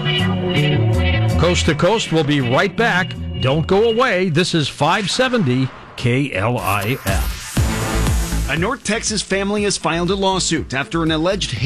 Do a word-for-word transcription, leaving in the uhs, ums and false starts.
Coast to Coast will be right back. Don't go away. This is five seventy K L I F. A North Texas family has filed a lawsuit after an alleged